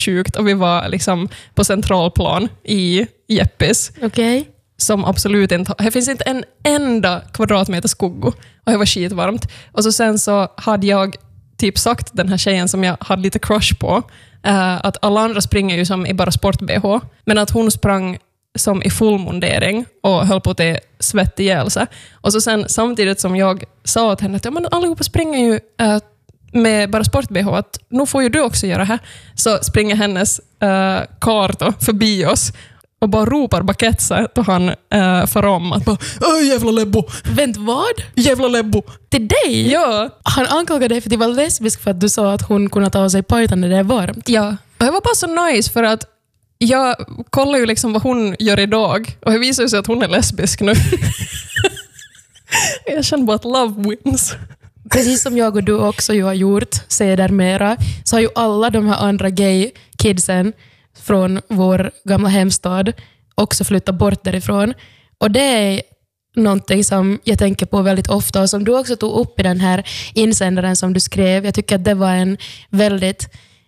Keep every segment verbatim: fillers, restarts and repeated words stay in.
sjukt och vi var liksom på centralplan i Jeppis. Okej. Okay. Som absolut inte, det finns inte en enda kvadratmeter skuggo och det var skitvarmt. Och så sen så hade jag typ sagt den här tjejen som jag hade lite crush på uh, att alla andra springer ju som i bara sport-B H, men att hon sprang som i full mundering och höll på att svett ihjäl sig. Och så sen samtidigt som jag sa till henne att ja, men allihopa springer ju uh, med bara sport-B H, att nu får ju du också göra det här, så springer hennes uh, karto förbi oss och bara ropar baketsa då han äh, far om att bara, öh jävla lebbo. Vänt vad? Jävla lebbo. Till dig? Ja. Han anklagade dig för att du var lesbisk för att du sa att hon kunde ta av sig pojtan när det är varmt. Ja. Och det var bara så nice för att jag kollar ju liksom vad hon gör idag och det visar sig att hon är lesbisk nu. Jag känner bara att love wins. Precis som jag och du också ju har gjort sedermera, så har ju alla de här andra gay kidsen från vår gamla hemstad också flyttat bort därifrån. Och det är någonting som jag tänker på väldigt ofta och som du också tog upp i den här insändaren som du skrev. Jag tycker att det var en väldigt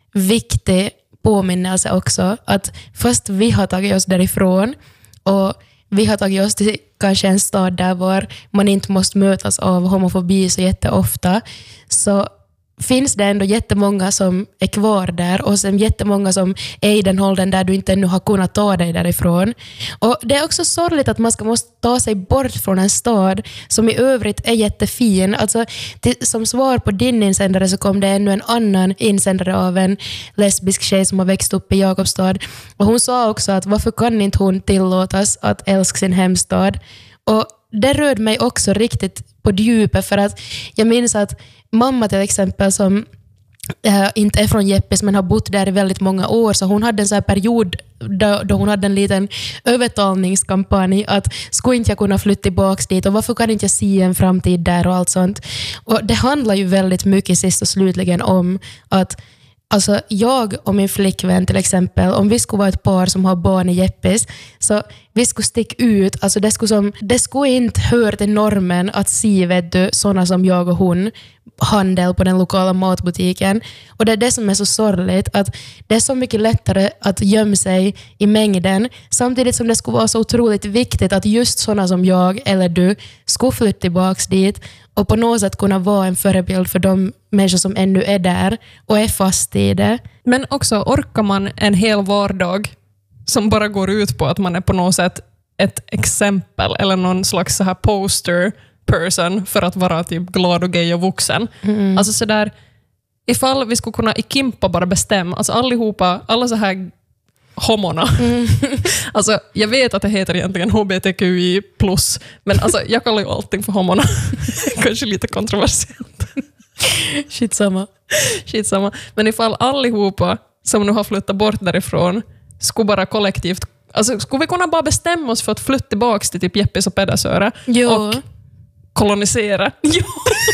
viktig påminnelse också, att först vi har tagit oss därifrån och vi har tagit oss till kanske en stad där var man inte måste mötas av homofobi så jätteofta, så finns det ändå jättemånga som är kvar där och sen jättemånga som är i den åldern där du inte ännu har kunnat ta dig därifrån. Och det är också sorgligt att man ska måste ta sig bort från en stad som i övrigt är jättefin. Alltså, till, som svar på din insändare så kom det ännu en annan insändare av en lesbisk tjej som har växt upp i Jakobstad. Och hon sa också att varför kan inte hon tillåtas att älska sin hemstad? Och det rörde mig också riktigt på djupet, för att jag minns att mamma till exempel som äh, inte är från Jeppis men har bott där i väldigt många år, så hon hade en sån här period då, då hon hade en liten övertalningskampanj att skulle inte jag kunna flytta tillbaka dit och varför kan inte jag se en framtid där och allt sånt. Och det handlar ju väldigt mycket sist och slutligen om att alltså jag och min flickvän till exempel, om vi skulle vara ett par som har barn i Jeppis, så vi skulle sticka ut, alltså det skulle, som, det skulle inte höra till normen att se, vet du, sådana som jag och hon handel på den lokala matbutiken. Och det är det som är så sorgligt, att det är så mycket lättare att gömma sig i mängden, samtidigt som det skulle vara så otroligt viktigt att just sådana som jag eller du skulle flytta tillbaka dit och på något sätt kunna vara en förebild för de människor som ännu är där och är fast i det. Men också orkar man en hel vardag som bara går ut på att man är på något sätt ett exempel eller någon slags så här poster person för att vara typ glad och gay och vuxen. Mm. Alltså så där, ifall vi skulle kunna i Kimpa bara bestämma, alltså allihopa, alla så här homorna. Mm. Alltså jag vet att det heter egentligen H B T Q I plus, men alltså jag kallar ju allting för homorna. Kanske lite kontroversiellt. Skitsamma. Skitsamma. Men ifall allihopa som nu har flyttat bort därifrån skulle bara kollektivt, alltså skulle vi kunna bara bestämma oss för att flytta tillbaka till typ Jeppis och Pedasöra och kolonisera. Jo.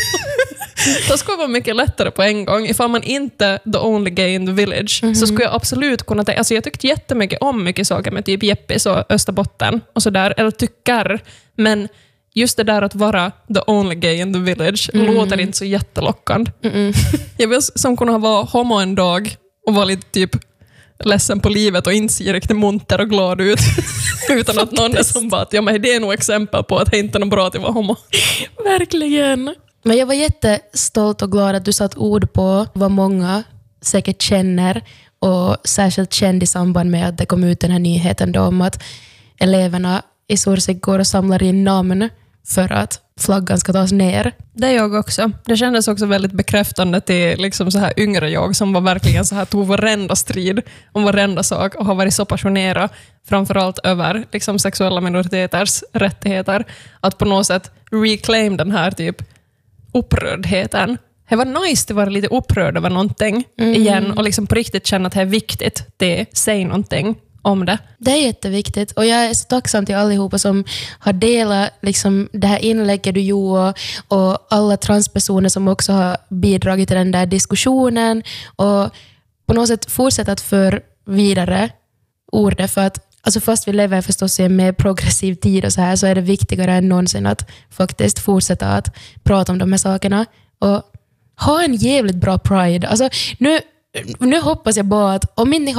Då skulle det vara mycket lättare på en gång. Ifall man inte the only gay in the village, mm-hmm. så skulle jag absolut kunna tänka, alltså jag tyckte jättemycket om mycket saker med typ Jeppis och Österbotten och sådär, eller tycker, men just det där att vara the only gay in the village mm. låter inte så jättelockande. Mm-mm. Jag vill som kunna vara homo en dag och vara lite typ ledsen på livet och inte se riktigt munter och glad ut utan att någon är som bara att ja, men det är nog exempel på att det inte är något bra att vara homo. Verkligen. Men jag var jättestolt och glad att du satt ord på vad många säkert känner och särskilt kände i samband med att det kom ut den här nyheten då om att eleverna i Sursik går och samlar in namn för att flaggan ska tas ner. Det är jag också. Det kändes också väldigt bekräftande till liksom så här yngre jag som var verkligen så här tog varenda strid om varenda sak och har varit så passionerad framförallt över liksom sexuella minoriteters rättigheter att på något sätt reclaim den här typ upprördheten. Det var nice att vara lite upprörd över någonting mm. igen och liksom på riktigt känna att det är viktigt att säga någonting om det. Det är jätteviktigt och jag är så tacksam till allihopa som har delat liksom det här inlägget du gjorde och alla transpersoner som också har bidragit till den där diskussionen och på något sätt fortsätta att för vidare ordet, för att alltså fast vi lever förstås i en mer progressiv tid och så här, så är det viktigare än någonsin att faktiskt fortsätta att prata om de här sakerna och ha en jävligt bra pride. Alltså nu nu hoppas jag bara att om inte ni